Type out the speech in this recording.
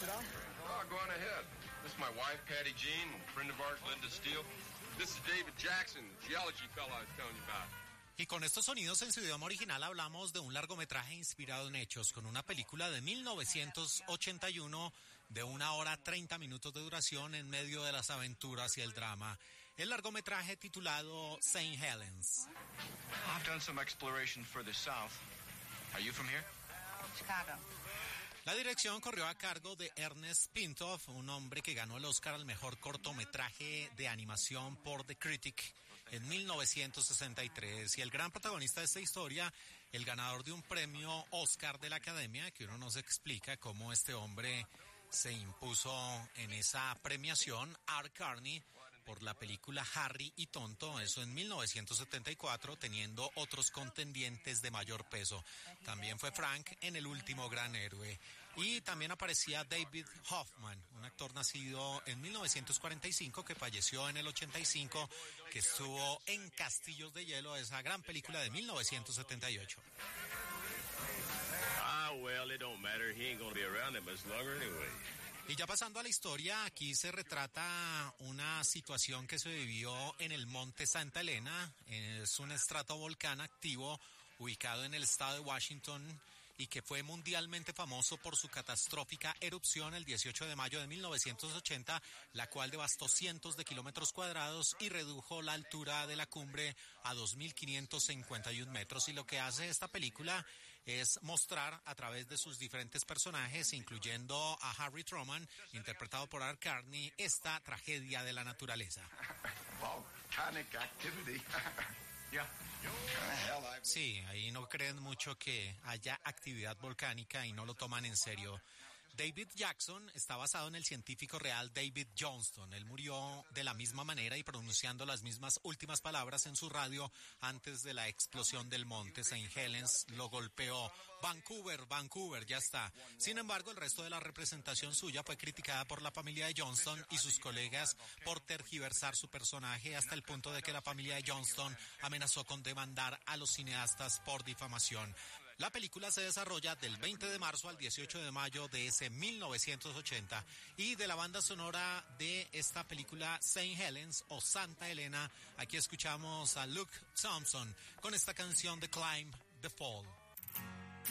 sit down? Oh, go on ahead. This is my wife, Patty Jean, and a friend of ours, Linda Steele. This is David Jackson, the geology fellow I was telling you about. Y con estos sonidos en su idioma original hablamos de un largometraje inspirado en hechos, con una película de 1981 de 1 hora 30 minutos de duración en medio de las aventuras y el drama. El largometraje titulado St. Helens. I've done some exploration further south. Are you from here? Chicago. La dirección corrió a cargo de Ernest Pintoff, un hombre que ganó el Oscar al mejor cortometraje de animación por The Critic en 1963. Y el gran protagonista de esta historia, el ganador de un premio Oscar de la Academia, que uno no se explica cómo este hombre se impuso en esa premiación, Art Carney, por la película Harry y Tonto, eso en 1974, teniendo otros contendientes de mayor peso. También fue Frank en El último gran héroe. Y también aparecía David Hoffman, un actor nacido en 1945 que falleció en el 85, que estuvo en Castillos de Hielo, esa gran película de 1978. Well, it don't matter. He ain't gonna be around that much longer anyway. Y ya pasando a la historia, aquí se retrata una situación que se vivió en el Monte Santa Elena. Es un estratovolcán activo ubicado en el estado de Washington y que fue mundialmente famoso por su catastrófica erupción el 18 de mayo de 1980, la cual devastó cientos de kilómetros cuadrados y redujo la altura de la cumbre a 2.551 metros. Y lo que hace esta película es mostrar a través de sus diferentes personajes, incluyendo a Harry Truman, interpretado por Art Carney, esta tragedia de la naturaleza. Volcanic activity. Yeah. Sí, ahí no creen mucho que haya actividad volcánica y no lo toman en serio. David Jackson está basado en el científico real David Johnston. Él murió de la misma manera y pronunciando las mismas últimas palabras en su radio antes de la explosión del monte. St. Helens lo golpeó. Vancouver, Vancouver, ya está. Sin embargo, el resto de la representación suya fue criticada por la familia de Johnston y sus colegas por tergiversar su personaje hasta el punto de que la familia de Johnston amenazó con demandar a los cineastas por difamación. La película se desarrolla del 20 de marzo al 18 de mayo de ese 1980 y de la banda sonora de esta película St. Helens o Santa Elena, aquí escuchamos a Luke Thompson con esta canción The Climb, The Fall.